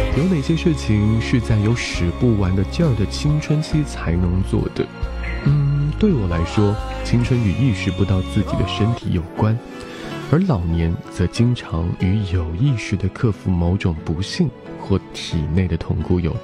有哪些事情是在有使不完的劲儿的青春期才能做的？对我来说，青春与意识不到自己的身体有关，而老年则经常与有意识地克服某种不幸或体内的痛苦有